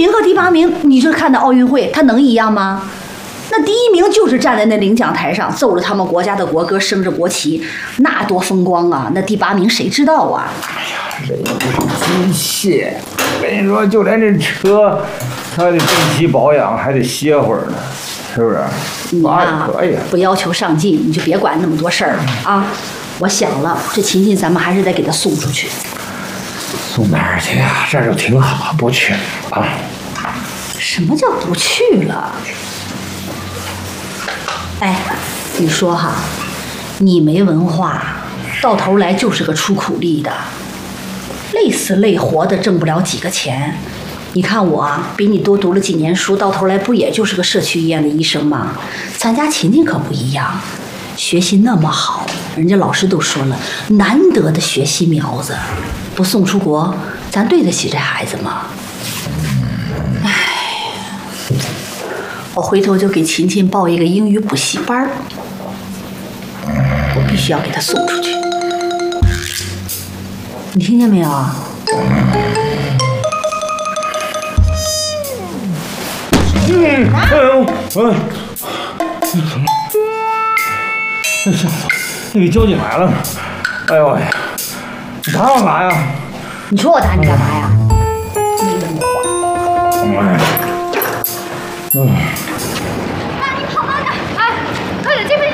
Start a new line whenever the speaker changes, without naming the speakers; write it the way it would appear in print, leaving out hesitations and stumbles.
名和第8名，你这看的奥运会，它能一样吗？那第1名就是站在那领奖台上，奏着他们国家的国歌，升着国旗，那多风光啊！那第8名谁知道啊？
哎呀，这又不是机械，我跟你说，就连这车，它得定期保养，还得歇会儿呢，是不是？
你呀，不要求上进，你就别管那么多事儿啊！我想了，这琴琴咱们还是得给他送出去。
送哪儿去呀？这儿就挺好，不去啊。
什么叫不去了？哎，你说哈，你没文化，到头来就是个出苦力的，累死累活的，挣不了几个钱。你看我比你多读了几年书，到头来不也就是个社区医院的医生吗？咱家琴琴可不一样，学习那么好，人家老师都说了，难得的学习苗子，不送出国，咱对得起这孩子吗？哎，我回头就给琴琴报一个英语补习班，我必须要给她送出去。你听见没有啊？
那个交警来了，哎呦喂，你打我干嘛呀？
你说我打你干嘛呀？
那你跑慢点，哎，快点这边。